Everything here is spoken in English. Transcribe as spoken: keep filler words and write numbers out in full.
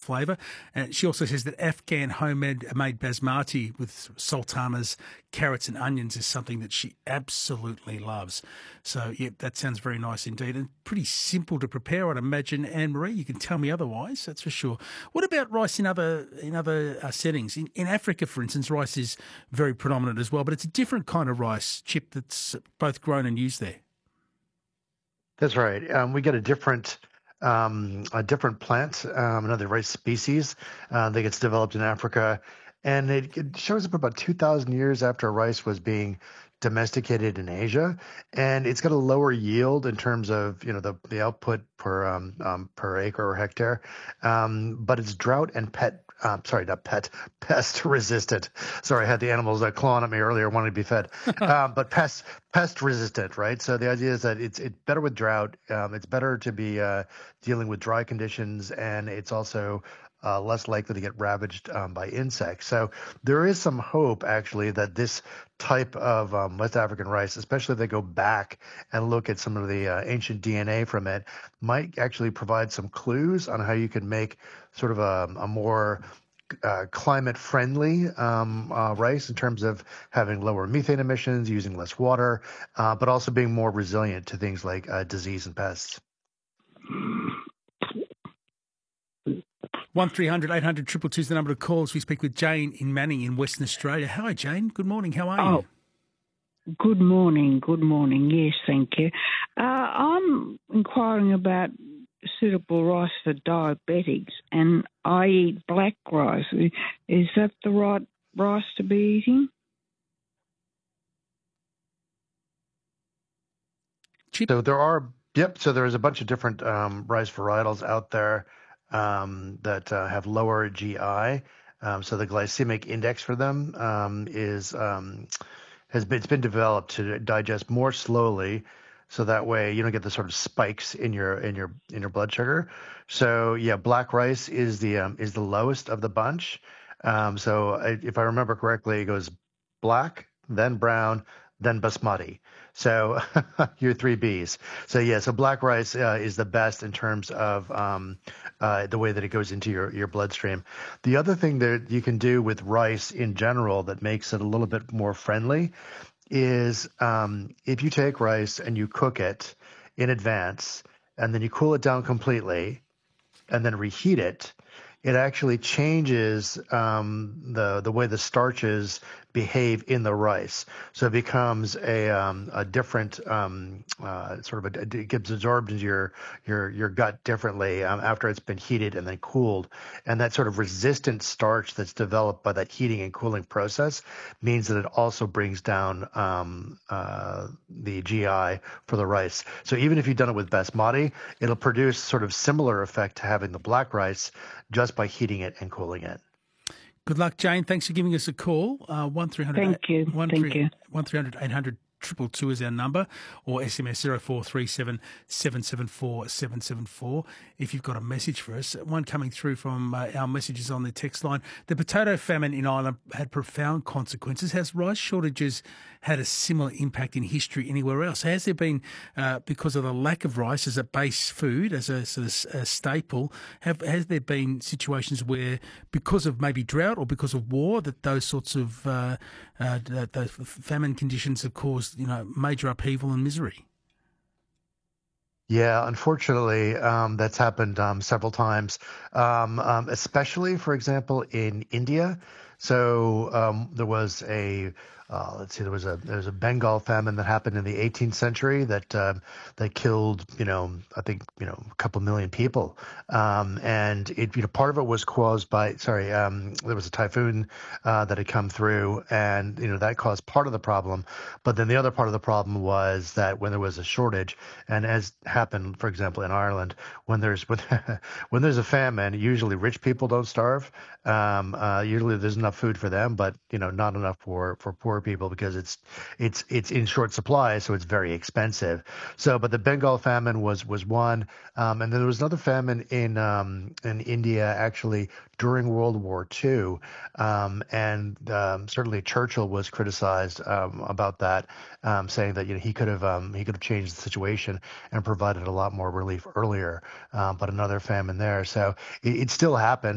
flavour. And she also says that Afghan homemade made basmati with sultanas, carrots and onions is something that she absolutely loves. So, yeah, that sounds very nice indeed and pretty simple to prepare, I'd imagine. Anne-Marie, you can tell me otherwise, that's for sure. What about rice in other in other uh, settings? In, in Africa, for instance, rice is very predominant as well, but it's a different kind of rice, Chip, that's both grown and used there. That's right. Um, we get a different um, a different plant, um, another rice species uh, that gets developed in Africa, and it, it shows up about two thousand years after rice was being domesticated in Asia, and it's got a lower yield in terms of you know the the output per um, um, per acre or hectare, um, but it's drought and pet. Um, sorry, not pet, pest resistant. Sorry, I had the animals uh, clawing at me earlier, wanting to be fed. Um, but pest pest resistant, right? So the idea is that it's it's better with drought. Um, it's better to be uh, dealing with dry conditions, and it's also uh, less likely to get ravaged um, by insects. So there is some hope, actually, that this type of um, West African rice, especially if they go back and look at some of the uh, ancient D N A from it, might actually provide some clues on how you can make sort of a, a more uh, climate-friendly um, uh, rice in terms of having lower methane emissions, using less water, uh, but also being more resilient to things like uh, disease and pests. one three hundred eight hundred two two two is the number of calls. We speak with Jane in Manning in Western Australia. Hi, Jane. Good morning. How are oh, you? Good morning. Good morning. Yes, thank you. Uh, I'm inquiring about suitable rice for diabetics, and I eat black rice. Is that the right rice to be eating? Chip? So there are, yep. So there's a bunch of different um, rice varietals out there um, that uh, have lower G I. Um, so the glycemic index for them um, is um, has been it's been developed to digest more slowly, so that way you don't get the sort of spikes in your in your in your blood sugar. So yeah, black rice is the um, is the lowest of the bunch. Um, so I, if I remember correctly, it goes black, then brown, then basmati. So your three Bs. So yeah, so black rice uh, is the best in terms of um, uh, the way that it goes into your, your bloodstream. The other thing that you can do with rice in general that makes it a little bit more friendly is um, if you take rice and you cook it in advance and then you cool it down completely and then reheat it, it actually changes um, the the way the starches behave in the rice. So it becomes a um, a different um, uh, sort of a, it gets absorbed into your your your gut differently um, after it's been heated and then cooled. And that sort of resistant starch that's developed by that heating and cooling process means that it also brings down um, uh, the G I for the rice. So even if you've done it with basmati, it'll produce sort of similar effect to having the black rice just by heating it and cooling it. Good luck, Jane. Thanks for giving us a call. Uh, one three hundred. Thank you. One Thank you. One three hundred eight hundred triple two is our number, or S M S zero four three seven seven seven four seven seven four. If you've got a message for us, one coming through from uh, our messages on the text line. The potato famine in Ireland had profound consequences. Has rice shortages had a similar impact in history anywhere else? Has there been, uh, because of the lack of rice as a base food, as a sort of a staple, have has there been situations where, because of maybe drought or because of war, that those sorts of uh, uh, those famine conditions have caused, you know, major upheaval and misery? Yeah, unfortunately, um, that's happened um, several times, um, um, especially, for example, in India. So um, there was a uh, let's see, there was a there was a Bengal famine that happened in the eighteenth century that um, that killed, you know, I think, you know, a couple million people, um, and it you know part of it was caused by sorry um, there was a typhoon uh, that had come through, and you know that caused part of the problem, but then the other part of the problem was that when there was a shortage, and as happened, for example, in Ireland, when there's when, when there's a famine, usually rich people don't starve. Um, uh, usually there's enough food for them, but you know not enough for, for poor people because it's it's it's in short supply, so it's very expensive. So, but the Bengal famine was was one, um, and then there was another famine in um, in India actually during World War Two, um, and um, certainly Churchill was criticized um, about that, um, saying that you know he could have um, he could have changed the situation and provided a lot more relief earlier, um, but another famine there. So it, it still happened.